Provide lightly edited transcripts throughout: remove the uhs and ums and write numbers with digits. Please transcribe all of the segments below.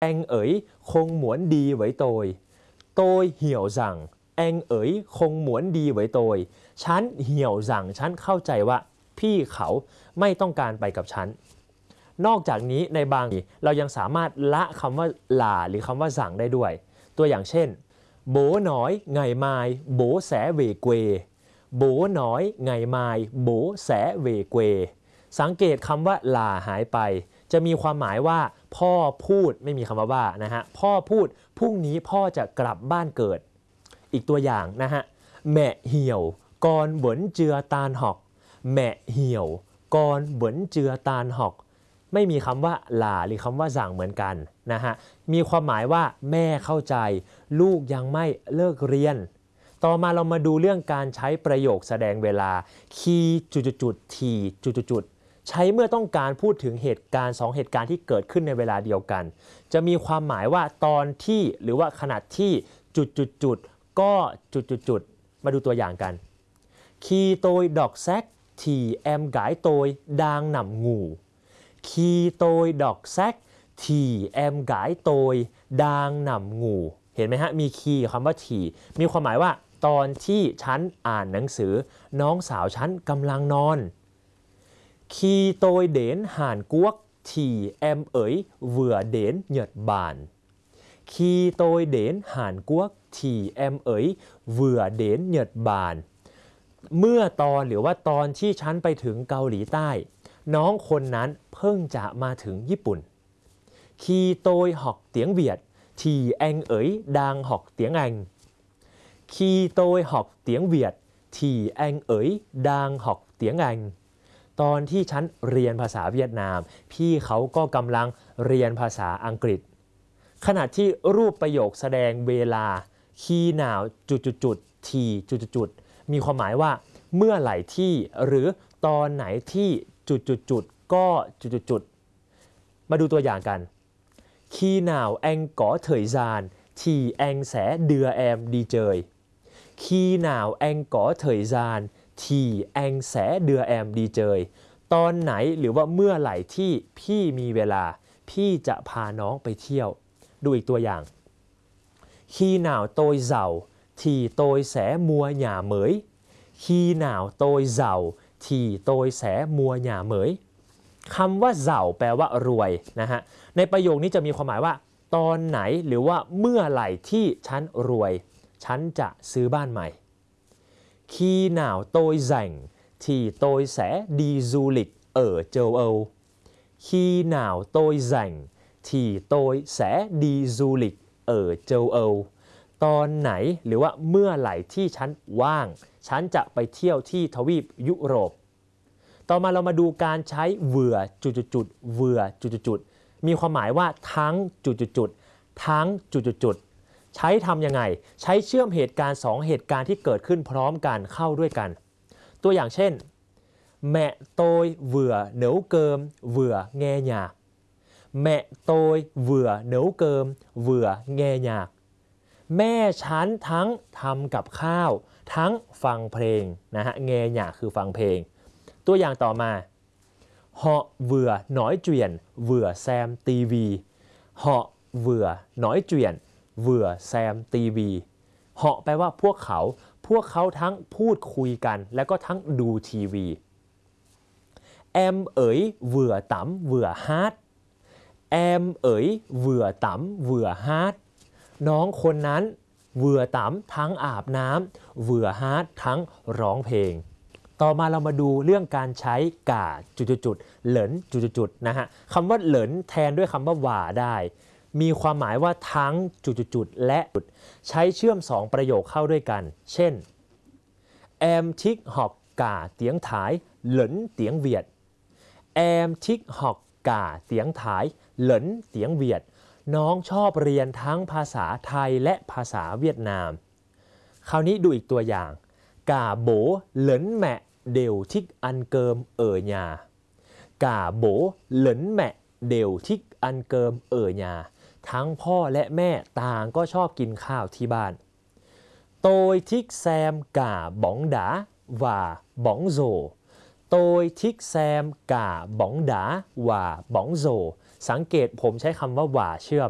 anh ấy không muốn đi với tôi hiểu rằng anh ấy không muốn đi với tôiฉัน hiểu rằng ฉันเข้าใจว่าพี่เขาไม่ต้องการไปกับฉันนอกจากนี้ในบางเรายังสามารถละคำว่าลาหรือคำว่าสั่งได้ด้วยตัวอย่างเช่นโบน้อยไงไม้โบแสเวเกวโบน้อยไงไม้โบแสเวเกวสังเกตคำว่าลาหายไปจะมีความหมายว่าพ่อพูดไม่มีคำว่านะฮะพ่อพูดพรุ่งนี้พ่อจะกลับบ้านเกิดอีกตัวอย่างนะฮะแม่เหี่ยวกอนเหวินเจือตานหอกแม่เหี่ยวกอนเหวินเจือตานหอกไม่มีคำว่าลาหรือคำว่าสั่งเหมือนกันนะฮะมีความหมายว่าแม่เข้าใจลูกยังไม่เลิกเรียนต่อมาเรามาดูเรื่องการใช้ประโยคแสดงเวลาคีจุดทีจุดใช้เมื่อต้องการพูดถึงเหตุการณ์2เหตุการณ์ที่เกิดขึ้นในเวลาเดียวกันจะมีความหมายว่าตอนที่หรือว่าขณะที่จุดก็จุดมาดูตัวอย่างกันคีโตยดอกแซกทีแอมกายโตยดางหนำงูคีโตยดอกแซกทีแอมกายโตยดางหนำงูเห็นไหมฮะมีคีคำว่าทีมีความหมายว่าตอนที่ฉันอ่านหนังสือน้องสาวฉันกำลังนอนคีโตยเดนห่านกวกทีแอมเอ๋ยเvừa đến Nhật Bản khi tôi đến Hàn Quốc thì em ấy vừa đến Nhật Bản เมื่อตอนหรือว่าตอนที่ฉันไปถึงเกาหลีใต้น้องคนนั้นเพิ่งจะมาถึงญี่ปุ่น khi tôi học tiếng Việt thì anh ấy đang học tiếng Anh khi tôi học tiếng Việt thì anh ấy đang học tiếng Anh ตอนที่ฉันเรียนภาษาเวียดนามพี่เขาก็กำลังเรียนภาษาอังกฤษขณะที่รูปประโยคแสดงเวลาคีหนาวทีมีความหมายว่าเมื่อไหร่ที่หรือตอนไหนที่ก็มาดูตัวอย่างกันคีหนาวแองก๋อเถยซานทีแองแสเดือแอมดีเจยคีหนาวแองก๋อเถยซานทีแองแสเดือแอมดีเจยตอนไหนหรือว่าเมื่อไหร่ที่พี่มีเวลาพี่จะพาน้องไปเที่ยวดูอีกตัวอย่างkhi nào tôi giàu thì tôi sẽ mua nhà mới khi nào tôi giàu thì tôi sẽ mua nhà mới คำว่าเสาแปลว่ารวยนะฮะในประโยคนี้จะมีความหมายว่าตอนไหนหรือว่าเมื่อไหร่ที่ฉันรวยฉันจะซื้อบ้านใหม่ khi nào tôi rảnh thì tôi sẽ đi du lịch ở châu Âu khi nào tôi rảnh thì tôi sẽ đi du lịch ở châu Âu ตอนไหนหรือว่าเมื่อไหร่ที่ฉันว่างฉันจะไปเที่ยวที่ทวีปยุโรปต่อมาเรามาดูการใช้เvừaเvừaมีความหมายว่าทั้งทั้งใช้ทำยังไงใช้เชื่อมเหตุการณ์2เหตุการณ์ที่เกิดขึ้นพร้อมกันเข้าด้วยกันตัวอย่างเช่นmẹ tôi vừa nấu cơm vừa nghe nhạc mẹ tôi vừa nấu cơm vừa nghe nhạc แม่ฉันทั้งทำกับข้าวทั้งฟังเพลงนะฮะ nghe nhạc คือฟังเพลงตัวอย่างต่อมา họ vừa nói chuyện vừa xem tivi họ vừa nói chuyện vừa xem tivi họ แปลว่าพวกเขาทั้งพูดคุยกันแล้วก็ทั้งดูทีวีem ấy vừa tắm vừa hát em ấy vừa tắm vừa hát น้องคนนั้นเvừaตำทั้งอาบน้ำเvừa hátทั้งร้องเพลงต่อมาเรามาดูเรื่องการใช้กาเหลินนะฮะคำว่าเหลินแทนด้วยคำว่าหว่าได้มีความหมายว่าทั้งและใช้เชื่อม2ประโยคเข้าด้วยกันเช่น em thích học cả tiếng Thái lẫn tiếng Việt em thích học cả tiếng Thái lẫn tiếng Việt น้องชอบเรียนทั้งภาษาไทยและภาษาเวียดนามคราวนี้ดูอีกตัวอย่างcả bố lẫn mẹ đều thích ăn cơm ở nhà cả bố lẫn mẹ đều thích ăn cơm ở nhà ทั้งพ่อและแม่ต่างก็ชอบกินข้าวที่บ้าน tôi thích xem cả bóng đá và bóng rổ tôi thích xem cả bóng đá và bóng rổ สังเกตผมใช้คำว่าว่าเชื่อม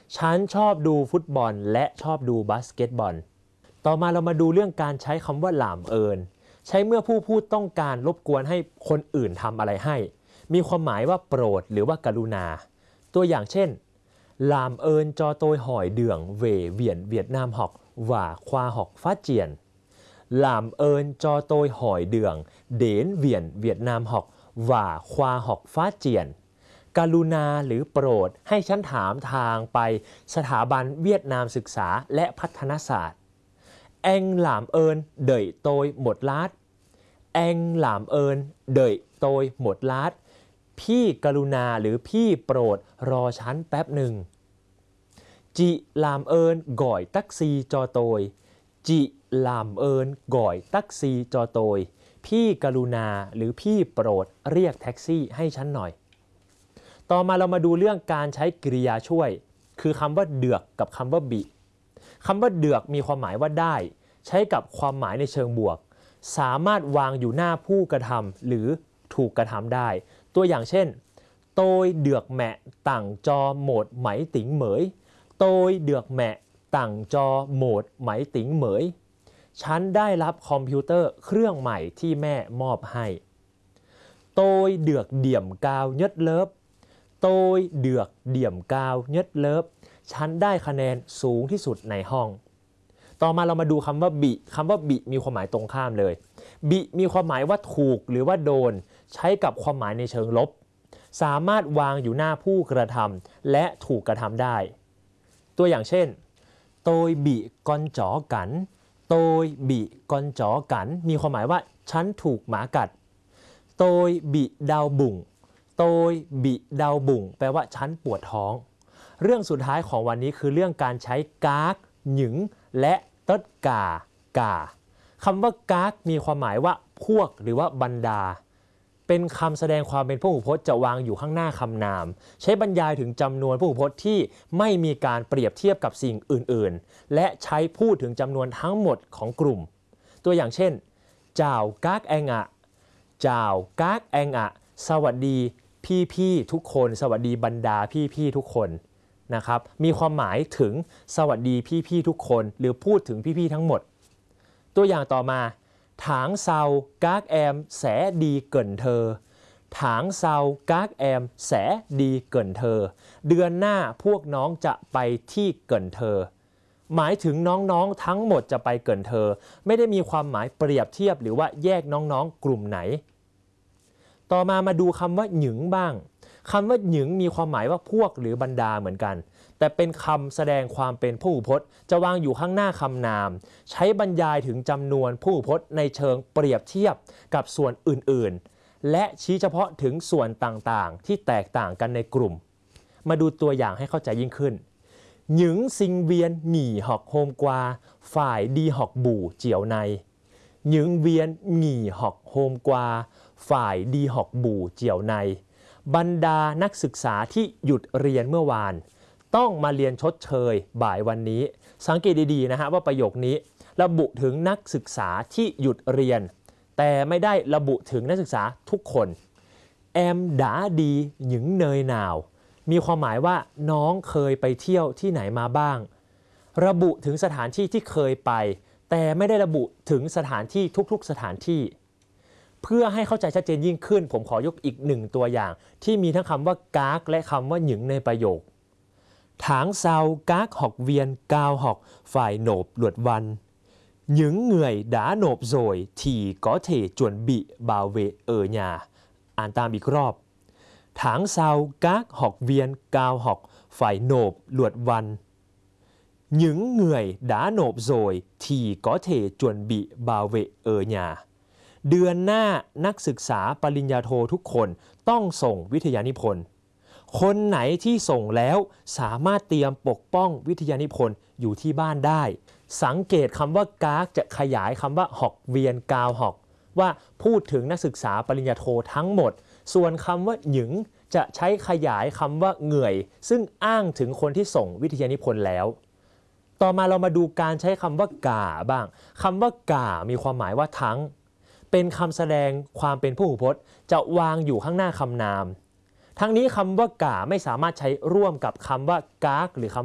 ฉันชอบดูฟุตบอลและชอบดูบาสเกตบอลต่อมาเรามาดูเรื่องการใช้คำว่าหลามเอิญใช้เมื่อผู้พูดต้องการรบกวนให้คนอื่นทำอะไรให้มีความหมายว่าโปรดหรือว่ากรุณาตัวอย่างเช่นหลามเอิญจอโตยหอยเดืองเวเวียนเวียดนามหอกว่าควาหอกฟ้าเจียนหลามเอิญจอโตยหอยเดืองเดนเวียนเวียดนามหอกว่าควาหอกฟ้าเจียนกรุณาหรือโปรดให้ฉันถามทางไปสถาบันเวียดนามศึกษาและพัฒนาศาสตร์แองหลามเอิญเดยโตยหมดลาดแองหลามเอิญเดยโตยหมดลาดพี่กรุณาหรือพี่โปรดรอฉันแป๊บหนึ่งจิลามเอิญก่อยตักซีจอโตยจิลามเอิญก่อยตักซีจอโตยพี่กรุณาหรือพี่โปรดเรียกแท็กซี่ให้ฉันหน่อยต่อมาเรามาดูเรื่องการใช้กริยาช่วยคือคำว่าเดือกกับคำว่าบิคำว่าเดือกมีความหมายว่าได้ใช้กับความหมายในเชิงบวกสามารถวางอยู่หน้าผู้กระทำหรือถูกกระทำได้ตัวอย่างเช่นโตยเดือกแหมะต่างจอโหมดไหมติ๋งเหมยโตยเดือกแหมะต่างจอโหมดไหมติ๋งเหมยฉันได้รับคอมพิวเตอร์เครื่องใหม่ที่แม่มอบให้โตยเดือกเดี่ยมกาวเย็ดเลิฟโตยเดือกเดี่ยมกาวเย็ดเลิฟฉันได้คะแนนสูงที่สุดในห้องต่อมาเรามาดูคำว่าบิคำว่าบิมีความหมายตรงข้ามเลยบิมีความหมายว่าถูกหรือว่าโดนใช้กับความหมายในเชิงลบสามารถวางอยู่หน้าผู้กระทำและถูกกระทำได้ตัวอย่างเช่นโตยบิกอนจ๋อกันโตยบิกอนจ๋อกันมีความหมายว่าฉันถูกหมากัดโตยบิดาวบุ่งโตยบิดาวบุ่งแปลว่าฉันปวดท้องเรื่องสุดท้ายของวันนี้คือเรื่องการใช้กากหยึงและตดกากาคำว่ากากมีความหมายว่าพวกหรือว่าบรรดาเป็นคำแสดงความเป็นพหูพจน์จะวางอยู่ข้างหน้าคำนามใช้บรรยายถึงจำนวนพหูพจน์ที่ไม่มีการเปรียบเทียบกับสิ่งอื่นๆและใช้พูดถึงจำนวนทั้งหมดของกลุ่มตัวอย่างเช่นเจ้ากากแองอะเจ้ากากแองอะสวัสดีพี่ๆทุกคนสวัสดีบรรดาพี่ๆทุกคนนะครับมีความหมายถึงสวัสดีพี่ๆทุกคนหรือพูดถึงพี่ๆทั้งหมดตัวอย่างต่อมาถางเซากากแอมแสดีเกินเธอถางเซากากแอมแสดีเกินเธอเดือนหน้าพวกน้องจะไปที่เกินเธอหมายถึงน้องๆทั้งหมดจะไปเกินเธอไม่ได้มีความหมายเปรียบเทียบหรือว่าแยกน้องๆกลุ่มไหนต่อมาดูคำว่าหยึงบ้างคำว่าหยึงมีความหมายว่าพวกหรือบรรดาเหมือนกันแต่เป็นคำแสดงความเป็นพหูพจน์จะวางอยู่ข้างหน้าคำนามใช้บรรยายถึงจำนวนพหูพจน์ในเชิงเปรียบเทียบกับส่วนอื่นๆและชี้เฉพาะถึงส่วนต่างๆที่แตกต่างกันในกลุ่มมาดูตัวอย่างให้เข้าใจยิ่งขึ้นหยึงซิงเวียนหงี่หอกโฮมกวาฝ่ายดีหอกบู่เจียวในหยึงเวียนหงี่หอกโฮมกวาฝ่ายดีหอกบู่เจียวในบรรดานักศึกษาที่หยุดเรียนเมื่อวานต้องมาเรียนชดเชยบ่ายวันนี้สังเกตดีๆนะฮะว่าประโยคนี้ระบุถึงนักศึกษาที่หยุดเรียนแต่ไม่ได้ระบุถึงนักศึกษาทุกคนแอมด่าดีหยึงเนยหนาวมีความหมายว่าน้องเคยไปเที่ยวที่ไหนมาบ้างระบุถึงสถานที่ที่เคยไปแต่ไม่ได้ระบุถึงสถานที่ทุกๆสถานที่เพื่อให้เข้าใจชัดเจนยิ่งขึ้นผมขอยกอีกหนึ่งตัวอย่างที่มีทั้งคำว่ากากและคำว่าหยึงในประโยคถางเซากากหอกเวียนกาวหอกฝ่ายโหนบหลวดวันหยึงเหนื่อยด่าโหนบโอยที่ก็เทจวนบิบาเวญาอ่านตามอีกรอบถางเซากากหอกเวียนกาวหอกฝ่ายโหนบหลวดวันหยึงเหนื่อยด่าโหนบโอยที่ก็เทจวนบิบาเวญาเดือนหน้านักศึกษาปริญญาโททุกคนต้องส่งวิทยานิพนธ์คนไหนที่ส่งแล้วสามารถเตรียมปกป้องวิทยานิพนธ์อยู่ที่บ้านได้สังเกตคำว่ากากจะขยายคำว่าหอกเวียนกาวหอกว่าพูดถึงนักศึกษาปริญญาโททั้งหมดส่วนคำว่าหยึงจะใช้ขยายคำว่าเหงื่อยซึ่งอ้างถึงคนที่ส่งวิทยานิพนธ์แล้วต่อมาเรามาดูการใช้คำว่ากาบ้างคำว่ากามีความหมายว่าทั้งเป็นคำแสดงความเป็นพหูพจน์จะวางอยู่ข้างหน้าคำนามทั้งนี้คำว่ากาไม่สามารถใช้ร่วมกับคำว่ากากหรือคำ